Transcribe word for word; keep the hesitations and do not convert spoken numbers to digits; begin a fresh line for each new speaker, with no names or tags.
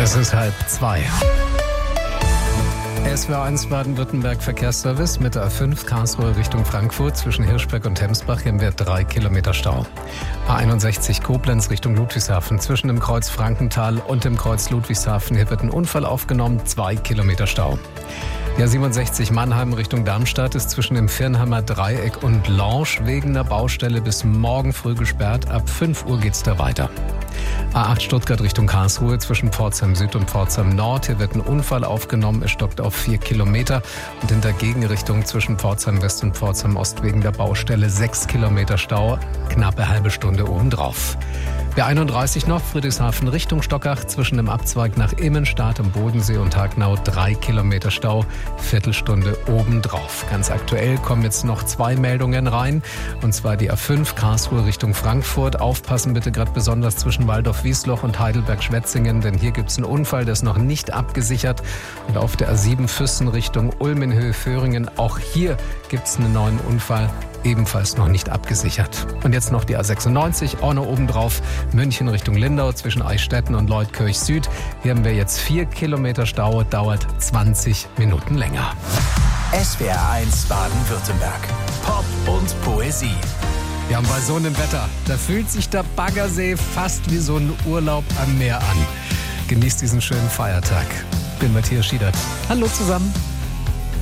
Es ist halb zwei. S W R eins Baden-Württemberg Verkehrsservice mit der A fünf Karlsruhe Richtung Frankfurt zwischen Hirschberg und Hemsbach. Hier haben wir drei Kilometer Stau. A einundsechzig Koblenz Richtung Ludwigshafen zwischen dem Kreuz Frankenthal und dem Kreuz Ludwigshafen. Hier wird ein Unfall aufgenommen, zwei Kilometer Stau. Ja, siebenundsechzig Mannheim Richtung Darmstadt ist zwischen dem Firnheimer Dreieck und Lange wegen einer Baustelle bis morgen früh gesperrt. Ab fünf Uhr geht's da weiter. A acht Stuttgart Richtung Karlsruhe zwischen Pforzheim Süd und Pforzheim Nord. Hier wird ein Unfall aufgenommen. Es stockt auf vier Kilometer. Und in der Gegenrichtung zwischen Pforzheim West und Pforzheim Ost wegen der Baustelle sechs Kilometer Stau. Knappe halbe Stunde obendrauf. B einunddreißig noch, Friedrichshafen Richtung Stockach zwischen dem Abzweig nach Immenstadt am Bodensee und Hagnau drei Kilometer Stau, Viertelstunde obendrauf. Ganz aktuell kommen jetzt noch zwei Meldungen rein, und zwar die A fünf Karlsruhe Richtung Frankfurt. Aufpassen bitte gerade besonders zwischen Waldorf-Wiesloch und Heidelberg-Schwetzingen, denn hier gibt es einen Unfall, der ist noch nicht abgesichert. Und auf der A sieben Füssen Richtung Ulm in Höhe Föhringen, auch hier gibt es einen neuen Unfall. Ebenfalls noch nicht abgesichert. Und jetzt noch die A sechsundneunzig, auch noch obendrauf, München Richtung Lindau zwischen Eichstätten und Leutkirch Süd. Hier haben wir jetzt vier Kilometer Stau, dauert zwanzig Minuten länger.
S W R eins Baden-Württemberg. Pop und Poesie.
Ja, und bei so einem Wetter, da fühlt sich der Baggersee fast wie so ein Urlaub am Meer an. Genießt diesen schönen Feiertag. Ich bin Matthias Schiedert. Hallo zusammen.